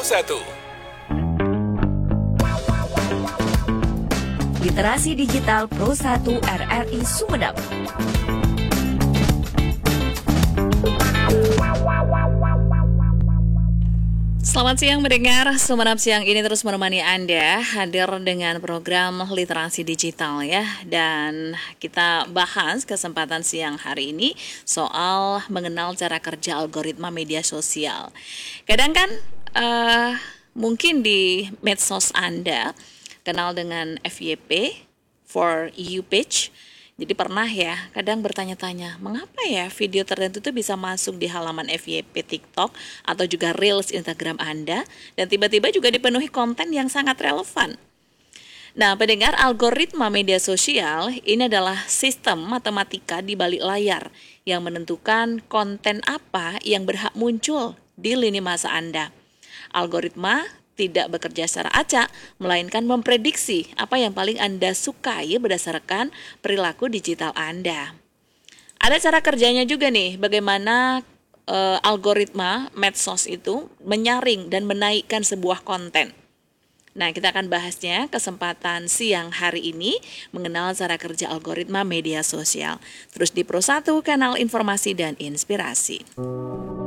1. Literasi Digital Pro 1 RRI Sumedang. Selamat siang mendengar, Sumenep siang ini terus menemani Anda hadir dengan program literasi digital ya. Dan kita bahas kesempatan siang hari ini soal mengenal cara kerja algoritma media sosial. Kadang kan mungkin di medsos Anda kenal dengan FYP, For You page. Jadi pernah ya, kadang bertanya-tanya, mengapa ya video tertentu itu bisa masuk di halaman FYP TikTok atau juga Reels Instagram Anda, dan tiba-tiba juga dipenuhi konten yang sangat relevan. Nah, pendengar, algoritma media sosial ini adalah sistem matematika di balik layar yang menentukan konten apa yang berhak muncul di lini masa Anda. Algoritma tidak bekerja secara acak, melainkan memprediksi apa yang paling Anda sukai berdasarkan perilaku digital Anda. Ada cara kerjanya juga nih, bagaimana algoritma medsos itu menyaring dan menaikkan sebuah konten. Nah, kita akan bahasnya kesempatan siang hari ini mengenal cara kerja algoritma media sosial. Terus di Pro 1 Kanal Informasi dan Inspirasi.